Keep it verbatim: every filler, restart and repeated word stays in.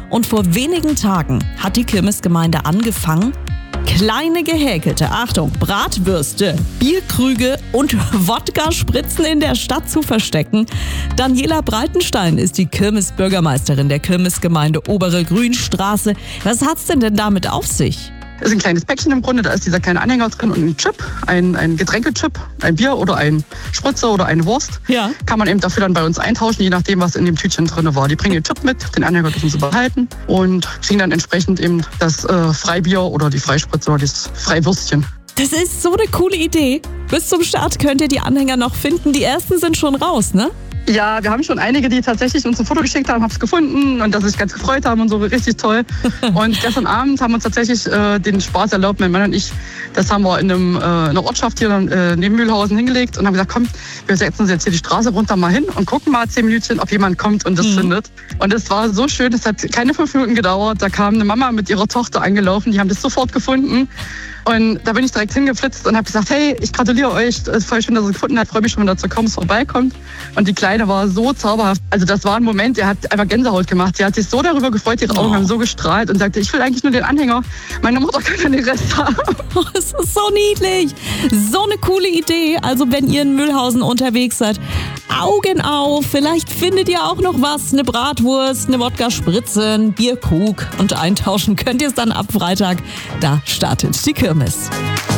Und vor wenigen Tagen hat die Kirmesgemeinde angefangen, kleine gehäkelte, Achtung, Bratwürste, Bierkrüge und Wodka-Spritzen in der Stadt zu verstecken. Daniela Breitenstein ist die Kirmesbürgermeisterin der Kirmesgemeinde Obere Grünstraße. Was hat's denn denn damit auf sich? Das ist ein kleines Päckchen im Grunde, da ist dieser kleine Anhänger drin und ein Chip, ein, ein Getränkechip, ein Bier oder ein Spritzer oder eine Wurst. Ja. Kann man eben dafür dann bei uns eintauschen, je nachdem, was in dem Tütchen drin war. Die bringen den Chip mit, den Anhänger dürfen sie behalten und kriegen dann entsprechend eben das äh, Freibier oder die Freispritze oder das Freiwürstchen. Das ist so eine coole Idee. Bis zum Start könnt ihr die Anhänger noch finden. Die ersten sind schon raus, ne? Ja, wir haben schon einige, die tatsächlich uns ein Foto geschickt haben, haben es gefunden und dass sie sich ganz gefreut haben und so, richtig toll. Und gestern Abend haben wir uns tatsächlich äh, den Spaß erlaubt, mein Mann und ich, das haben wir in einem, äh, einer Ortschaft hier äh, neben Mühlhausen hingelegt und haben gesagt, komm, wir setzen uns jetzt hier die Straße runter mal hin und gucken mal zehn Minütchen, ob jemand kommt und das mhm. findet. Und es war so schön, es hat keine fünf Minuten gedauert, da kam eine Mama mit ihrer Tochter angelaufen, die haben das sofort gefunden. Und da bin ich direkt hingeflitzt und habe gesagt, hey, ich gratuliere euch, es ist voll schön, dass ihr es gefunden habt, freue mich schon, wenn ihr dazu kommt, es vorbeikommt. Und die Kleine war so zauberhaft. Also das war ein Moment, der hat einfach Gänsehaut gemacht. Sie hat sich so darüber gefreut, ihre Augen oh. haben so gestrahlt und sagte, ich will eigentlich nur den Anhänger. Meine Mutter kann ja den Rest haben. Oh, es ist so niedlich. So eine coole Idee. Also wenn ihr in Mühlhausen unterwegs seid, Augen auf. Vielleicht findet ihr auch noch was. Eine Bratwurst, eine Wodka-Spritze, ein Bierkrug. Und eintauschen könnt ihr es dann ab Freitag. Da startet die Kirmes.